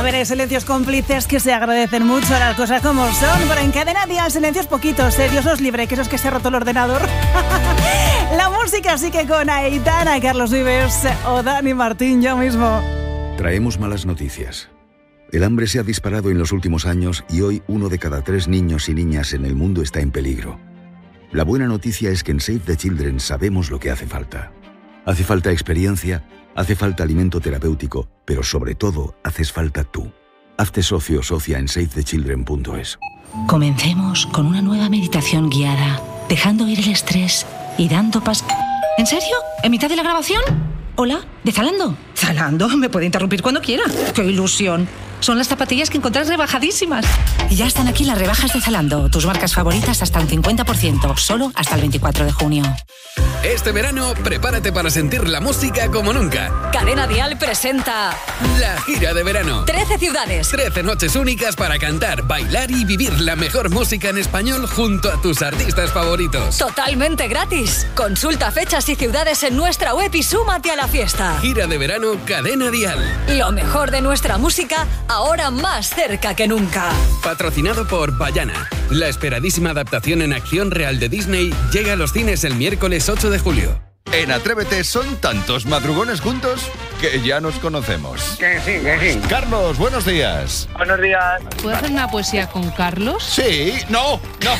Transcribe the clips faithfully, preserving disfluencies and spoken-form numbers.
ver, hay silencios cómplices que se agradecen mucho, las cosas como son, pero en Cadena Dial silencios poquitos, ¿eh? Dios nos libre, que eso es que se ha roto el ordenador. La música sigue con Aitana, Carlos Vives o Dani Martín, yo mismo. Traemos malas noticias. El hambre se ha disparado en los últimos años y hoy uno de cada tres niños y niñas en el mundo está en peligro. La buena noticia es que en Save the Children sabemos lo que hace falta. Hace falta experiencia, hace falta alimento terapéutico, pero sobre todo haces falta tú. Hazte socio o socia en save the children punto es. Comencemos con una nueva meditación guiada, dejando ir el estrés y dando pas... ¿En serio? ¿En mitad de la grabación? ¿Hola? ¿De Zalando? ¿Zalando? Me puede interrumpir cuando quiera. ¡Qué ilusión! Son las zapatillas que encontrás rebajadísimas. Y ya están aquí las rebajas de Zalando. Tus marcas favoritas hasta un cincuenta por ciento. Solo hasta el veinticuatro de junio. Este verano, prepárate para sentir la música como nunca. Cadena Dial presenta... La gira de verano. trece ciudades. trece noches únicas para cantar, bailar y vivir la mejor música en español junto a tus artistas favoritos. Totalmente gratis. Consulta fechas y ciudades en nuestra web y súmate a la fiesta. Gira de verano Cadena Dial. Lo mejor de nuestra música, ahora más cerca que nunca. Patrocinado por Bayana. La esperadísima adaptación en acción real de Disney llega a los cines el miércoles ocho de julio. En Atrévete son tantos madrugones juntos que ya nos conocemos. Que sí, que sí. Carlos, buenos días. Buenos días. ¿Puedo hacer una poesía con Carlos? Sí, no, no.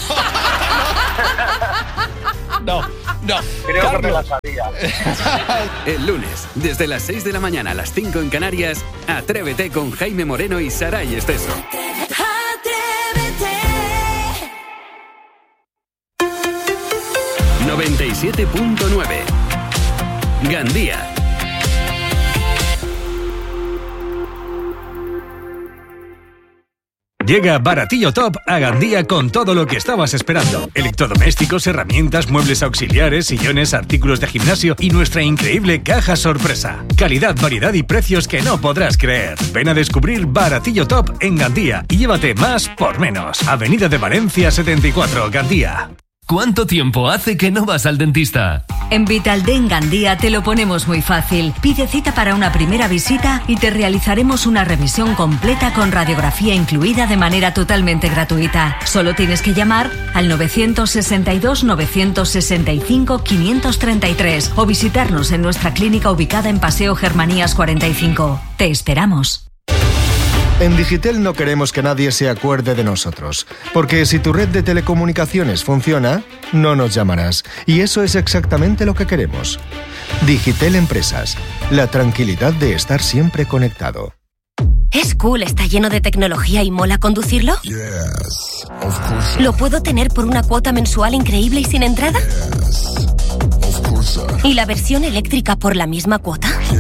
No, no. Creo Carlos. que me la sabía. El lunes, desde las seis de la mañana a las cinco en Canarias, Atrévete con Jaime Moreno y Saray Esteso. noventa y siete punto nueve Gandía. Llega Baratillo Top a Gandía con todo lo que estabas esperando. Electrodomésticos, herramientas, muebles auxiliares, sillones, artículos de gimnasio y nuestra increíble caja sorpresa. Calidad, variedad y precios que no podrás creer. Ven a descubrir Baratillo Top en Gandía y llévate más por menos. Avenida de Valencia setenta y cuatro, Gandía. ¿Cuánto tiempo hace que no vas al dentista? En Vitaldent Gandía te lo ponemos muy fácil. Pide cita para una primera visita y te realizaremos una revisión completa con radiografía incluida de manera totalmente gratuita. Solo tienes que llamar al nueve seis dos, nueve seis cinco, cinco tres tres o visitarnos en nuestra clínica ubicada en Paseo Germanías cuarenta y cinco. Te esperamos. En Digitel no queremos que nadie se acuerde de nosotros, porque si tu red de telecomunicaciones funciona, no nos llamarás. Y eso es exactamente lo que queremos. Digitel Empresas, la tranquilidad de estar siempre conectado. ¿Es cool, está lleno de tecnología y mola conducirlo? Yes, of course. ¿Lo puedo tener por una cuota mensual increíble y sin entrada? Yes, of course. ¿Y la versión eléctrica por la misma cuota? Yes.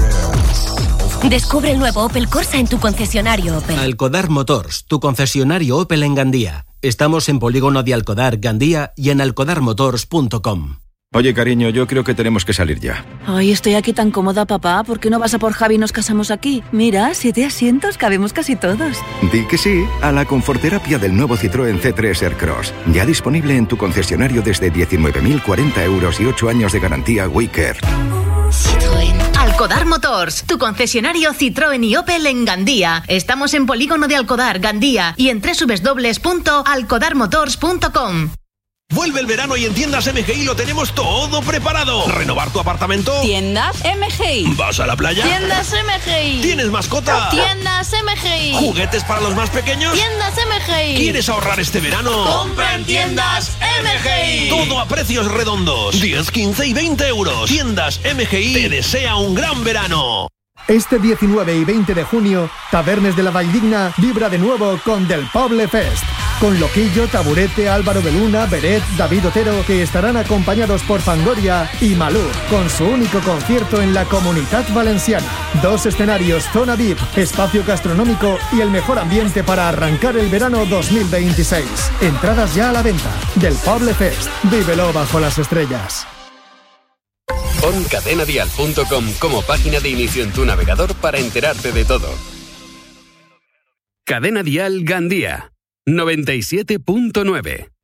Descubre el nuevo Opel Corsa en tu concesionario Opel. Alcodar Motors, tu concesionario Opel en Gandía. Estamos en Polígono de Alcodar, Gandía y en alcodar motors punto com. Oye, cariño, yo creo que tenemos que salir ya. Ay, estoy aquí tan cómoda, papá. ¿Por qué no vas a por Javi y nos casamos aquí? Mira, siete asientos, cabemos casi todos. Di que sí a la conforterapia del nuevo Citroën C tres Aircross. Ya disponible en tu concesionario desde diecinueve mil cuarenta euros y ocho años de garantía WeCare. Citroën. Alcodar Motors, tu concesionario Citroën y Opel en Gandía. Estamos en Polígono de Alcodar, Gandía y en doble u doble u doble u punto alcodar motors punto com. Vuelve el verano y en Tiendas M G I lo tenemos todo preparado. ¿Renovar tu apartamento? Tiendas M G I. ¿Vas a la playa? Tiendas M G I. ¿Tienes mascota? Tiendas M G I. ¿Juguetes para los más pequeños? Tiendas M G I. ¿Quieres ahorrar este verano? Compra en Tiendas M G I. Todo a precios redondos. diez, quince y veinte euros. Tiendas M G I te desea un gran verano. Este diecinueve y veinte de junio, Tabernes de la Valldigna vibra de nuevo con Del Poble Fest. Con Loquillo, Taburete, Álvaro de Luna, Beret, David Otero, que estarán acompañados por Fangoria y Malú, con su único concierto en la Comunitat Valenciana. Dos escenarios, zona V I P, espacio gastronómico y el mejor ambiente para arrancar el verano dos mil veintiséis. Entradas ya a la venta. Del Poble Fest. Vívelo bajo las estrellas. Pon cadena dial punto com como página de inicio en tu navegador para enterarte de todo. Cadena Dial Gandía, noventa y siete punto nueve.